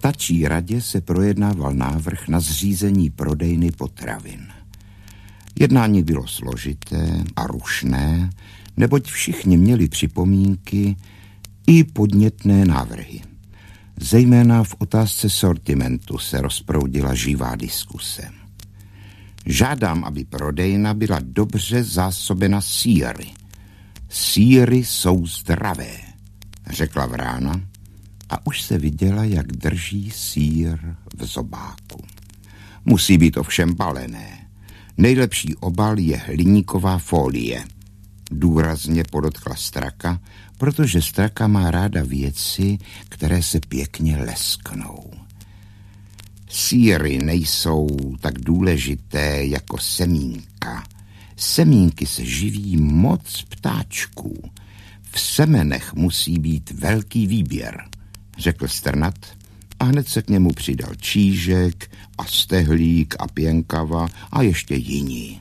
ptačí radě se projednával návrh na zřízení prodejny potravin. Jednání bylo složité a rušné, neboť všichni měli připomínky i podnětné návrhy. Zejména v otázce sortimentu se rozproudila živá diskuse. Žádám, aby prodejna byla dobře zásobena sýry. Sýry jsou zdravé, řekla Vrána a už se viděla, jak drží sýr v zobáku. Musí být ovšem balené. Nejlepší obal je hliníková folie, důrazně podotkla Straka, protože Straka má ráda věci, které se pěkně lesknou. Sýry nejsou tak důležité jako semínka. Semínky se živí moc ptáčků. V semenech musí být velký výběr, řekl Strnad a hned se k němu přidal Čížek a Stehlík a Pěnkava a ještě jiní.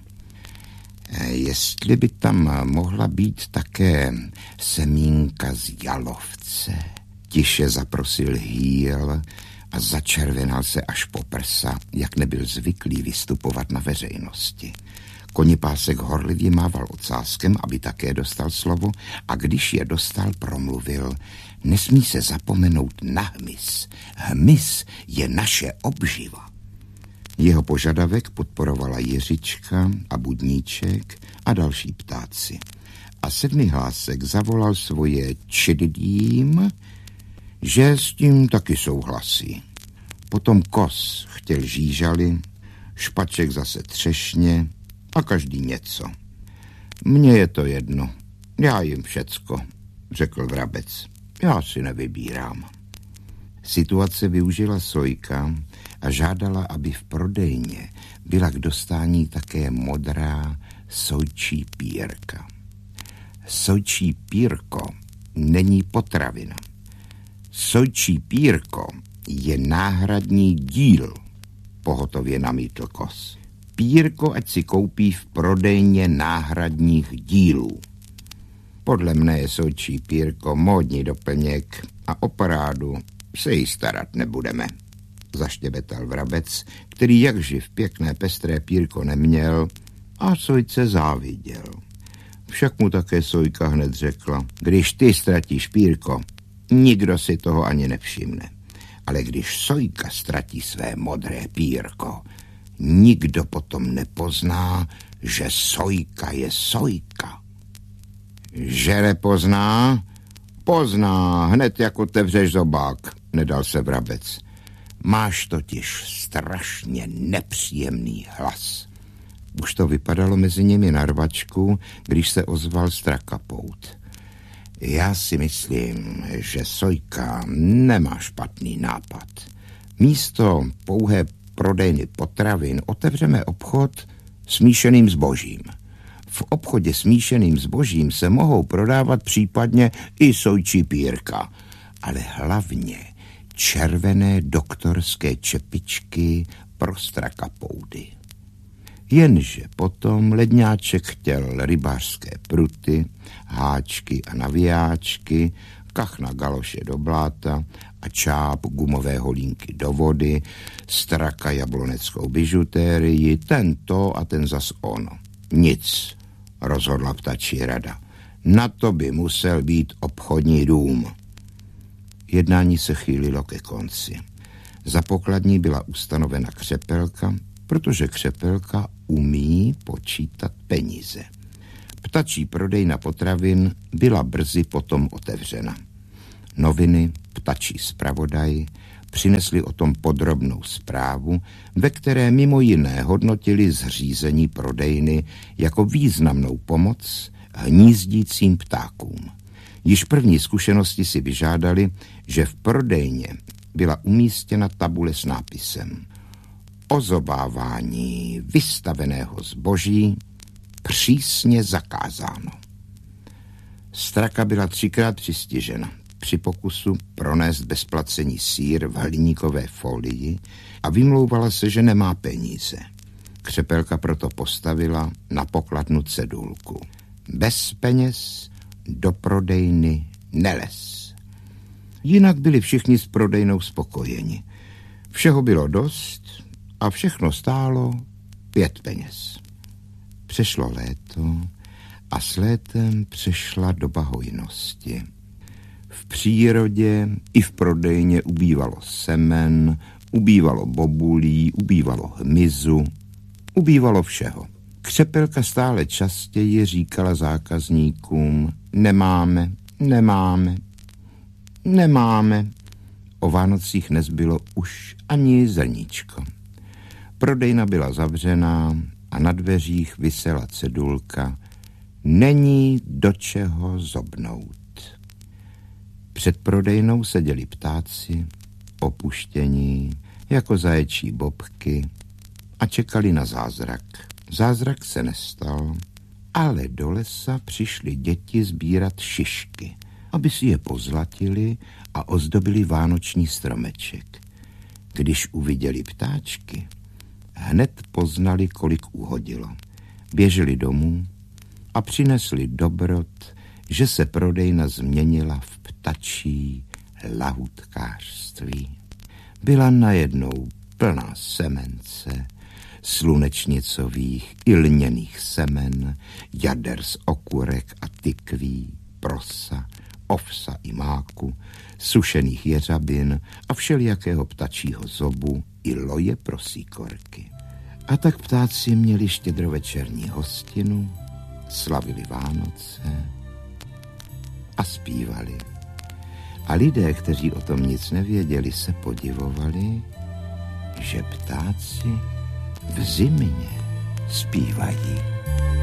Jestli by tam mohla být také semínka z jalovce, tiše zaprosil Hýl a začervenal se až po prsa, jak nebyl zvyklý vystupovat na veřejnosti. Konipásek horlivě mával ocáskem, aby také dostal slovo, a když je dostal, promluvil: nesmí se zapomenout na hmyz. Hmyz je naše obživa. Jeho požadavek podporovala Jiřička a Budníček a další ptáci. A Sedmihlásek zavolal svoje čedidím, že s tím taky souhlasí. Potom Kos chtěl žížaly, Špaček zase třešně a každý něco. Mně je to jedno, já jim všecko, řekl Vrabec. Já si nevybírám. Situace využila Sojka a žádala, aby v prodejně byla k dostání také modrá sojčí pírka. Sojčí pírko není potravina. Sojčí pírko je náhradní díl, pohotově namítl Kos. Pírko ať si koupí v prodejně náhradních dílů. Podle mne je sojčí pírko módní doplněk a o parádu se jí starat nebudeme, zaštěbetal Vrabec, který jakživ pěkné pestré pírko neměl a Sojce záviděl. Však mu také Sojka hned řekla: když ty ztratíš pírko, nikdo si toho ani nevšimne. Ale když Sojka ztratí své modré pírko, nikdo potom nepozná, že Sojka je Sojka. Že nepozná? Pozná, hned jak otevřeš zobák, nedal se Vrabec. Máš totiž strašně nepříjemný hlas. Už to vypadalo mezi nimi na rvačku, když se ozval Strakapout. Já si myslím, že Sojka nemá špatný nápad. Místo pouhé prodejny potravin otevřeme obchod smíšeným zbožím. V obchodě smíšeným zbožím se mohou prodávat případně i sojčí pírka, ale hlavně červené doktorské čepičky pro Strakapoudy. Jenže potom Ledňáček chtěl rybářské pruty, háčky a navijáčky, kachna galoše do bláta a čáp gumové holínky do vody, Straka jabloneckou bižutérii, tento a ten zas ono. Nic, rozhodla ptačí rada. Na to by musel být obchodní dům. Jednání se chýlilo ke konci. Za pokladní byla ustanovena Křepelka, protože Křepelka umí počítat peníze. Ptačí prodejna potravin byla brzy potom otevřena. Noviny, ptačí zpravodaj, přinesli o tom podrobnou zprávu, ve které mimo jiné hodnotili zřízení prodejny jako významnou pomoc hnízdícím ptákům. Již první zkušenosti si vyžádali, že v prodejně byla umístěna tabule s nápisem: ozobávání vystaveného zboží přísně zakázáno. Straka byla 3krát přistižena při pokusu pronést bez placení sýr v hliníkové folii a vymlouvala se, že nemá peníze. Křepelka proto postavila na pokladnu cedulku: bez peněz do prodejny nelez. Jinak byli všichni s prodejnou spokojeni. Všeho bylo dost a všechno stálo 5 peněz. Přešlo léto a s létem přešla doba hojnosti. V přírodě i v prodejně ubývalo semen, ubývalo bobulí, ubývalo hmyzu, ubývalo všeho. Křepelka stále častěji říkala zákazníkům: nemáme, nemáme, nemáme. O Vánocích nezbylo už ani zrníčko. Prodejna byla zavřená a na dveřích visela cedulka: není do čeho zobnout. Před prodejnou seděli ptáci, opuštění, jako zaječí bobky, a čekali na zázrak. Zázrak se nestal, ale do lesa přišly děti sbírat šišky, aby si je pozlatili a ozdobili vánoční stromeček. Když uviděli ptáčky, hned poznali, kolik uhodilo. Běželi domů a přinesli dobrot, že se prodejna změnila v ptačí lahůdkářství. Byla najednou plná semence, slunečnicových i lněných semen, jader z okurek a tykví, prosa, ovsa i máku, sušených jeřabin a všelijakého ptačího zobu i loje pro síkorky. A tak ptáci měli štědrovečerní hostinu, slavili Vánoce a zpívali. A lidé, kteří o tom nic nevěděli, se podivovali, že ptáci v zimě zpívají.